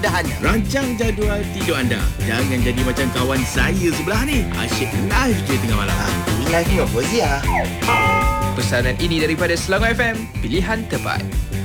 Dahannya. Rancang jadual tidur anda. Jangan jadi macam kawan saya sebelah ni. Asyik live je tengah malam. Ini live ni apa Zia? Pesanan ini daripada Selangor FM, pilihan terbaik.